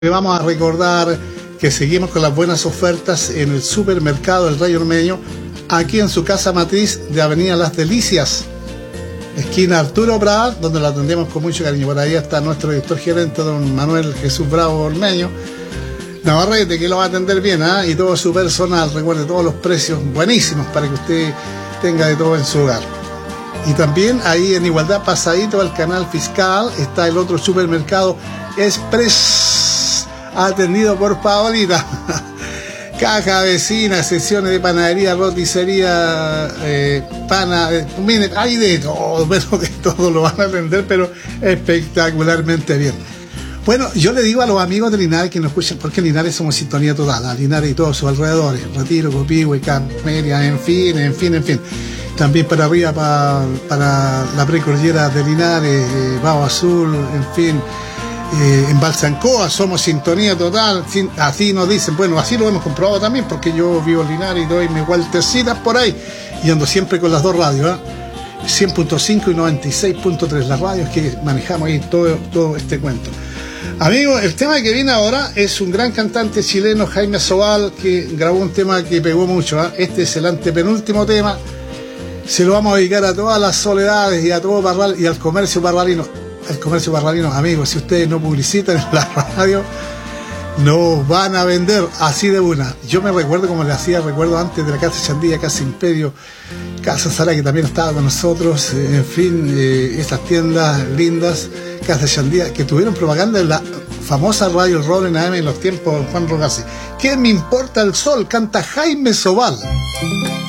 Vamos a recordar que seguimos con las buenas ofertas en el supermercado El Rayo Ormeño, aquí en su casa matriz de Avenida Las Delicias, esquina Arturo Prat, donde la atendemos con mucho cariño. Por ahí está nuestro director gerente, don Manuel Jesús Bravo Ormeño Navarrete, que lo va a atender bien, y todo su personal. Recuerde, todos los precios buenísimos para que usted tenga de todo en su hogar. Y también ahí en Igualdad, pasadito al canal fiscal, está el otro supermercado Express, atendido por Paolita. Caja vecina, sesiones de panadería, roticería, mire, hay de todo, pero de todo lo van a atender, pero espectacularmente bien. Bueno, yo le digo a los amigos de Linares que nos escuchan, porque en Linares somos sintonía total, Linares y todos sus alrededores, Retiro, Copihue, Camelia, en fin. También para arriba, para la precordillera de Linares, Bajo Azul, en fin. En Balsancoa somos sintonía total, así nos dicen. Bueno, así lo hemos comprobado también, porque yo vivo en Linares y doy mis vueltecitas por ahí y ando siempre con las dos radios, 100.5 y 96.3, las radios que manejamos ahí todo este cuento. Amigos, el tema que viene ahora es un gran cantante chileno, Jaime Sobal, que grabó un tema que pegó mucho. Este es el antepenúltimo tema. Se lo vamos a dedicar a todas las soledades y a todo Parral y al comercio parralino. El comercio parralino, amigos, si ustedes no publicitan en la radio, nos van a vender así de una. Yo me recuerdo como le hacía, recuerdo antes de la Casa Chandía, Casa Imperio, Casa Sara, que también estaba con nosotros, en fin, esas tiendas lindas, Casa Chandía, que tuvieron propaganda en la famosa radio El Rol en AM en los tiempos de Juan Rogasi. ¿Qué me importa el sol? Canta Jaime Sobal.